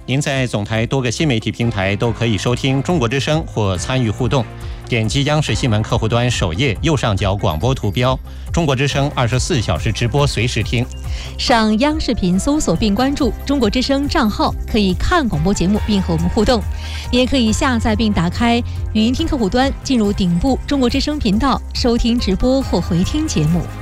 您在总台多个新媒体平台都可以收听中国之声或参与互动。点击央视新闻客户端首页右上角广播图标，中国之声24小时直播，随时听。 上央视频搜索并关注中国之声账号，可以看广播节目并和我们互动。也可以下载并打开语音听客户端，进入顶部中国之声频道，收听直播或回听节目。